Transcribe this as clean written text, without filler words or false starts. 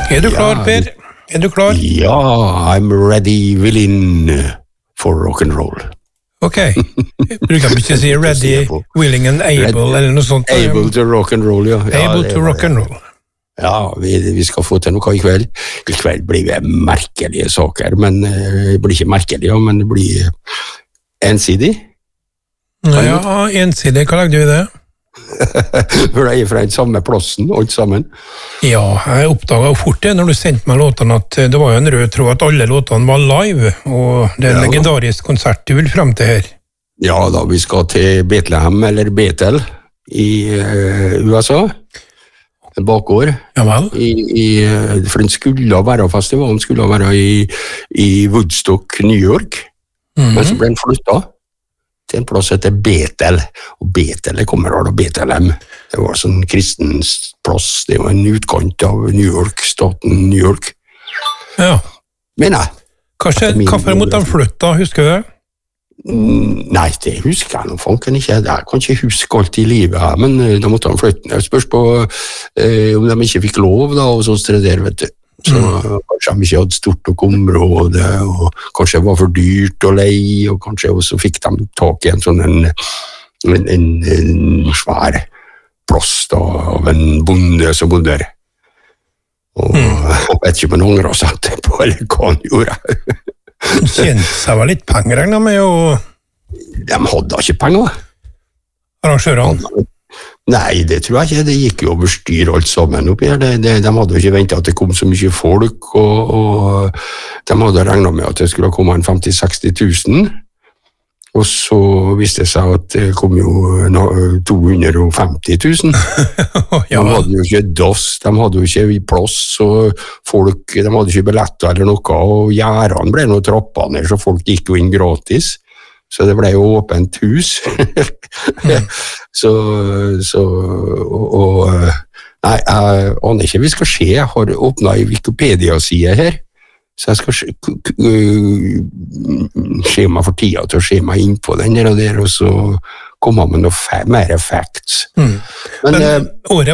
Er du klar, Per? Er du klar? Ja, I'm ready, willing for rock and roll. Ok. Bruker vi ikke si ready, willing and able, eller noe sånt? Able to rock and roll, ja. Able to rock and roll. Ja, vi skal få til noe i kveld. I kveld blir det merkelige saker, men det blir ikke merkelige, men det blir ensidig. Ja, ensidig. Hva lagde du i det? For det fra den samme plassen, alt sammen. Ja, jeg oppdaget fort det når du sendte meg låtene at det var jo en rød tråd at alle låtene var live, og det er en legendarisk konsert du vil frem til her. Ja da, vi skal til Bethlehem, eller Bethel, i USA. Bakgård. Ja vel. For den skulle være, festivalen skulle være i Woodstock, New York, men så ble den flyttet til en plass heter Bethel, og Bethel kommer av Bethlehem. Det var sånn kristens plass, det var en utkant av New York, staten New York. Ja. Men nei. Hvorfor måtte de flytte, husker du det? Nei, det husker jeg noe fanken ikke. Jeg kan ikke huske alt i livet her, men da måtte de flytte. Jeg spørs på om de ikke fikk lov, da, og så der, vet du. Så kanskje de ikke hadde stort nok område, og kanskje det var for dyrt å leie, og kanskje også fikk de tak i en sånn en svær plass da, av en bonde som bodde der. Og jeg vet ikke om han angret seg etterpå, eller hva han gjorde. Kjente seg vel litt penger, regnet med, og... De hadde ikke penger. Arrangørene? Nei, det tror jeg ikke. Det gikk jo over styr alt sammen oppi her. De hadde jo ikke ventet at det kom så mye folk, og de hadde regnet med at det skulle komme en 50-60 000. Og så viste det seg at det kom jo 250 000. De hadde jo ikke dass, de hadde jo ikke plass, og folk, de hadde ikke billetter eller noe, og gjerdene ble noe trappet ned, så folk gikk jo inn gratis. Så det ble jo åpent hus. Nei, jeg aner ikke vi skal se. Jeg har åpnet en Wikipedia-side her, så jeg skal se meg for tida til å se meg inn på den der, og så komme med noe mer facts. Men året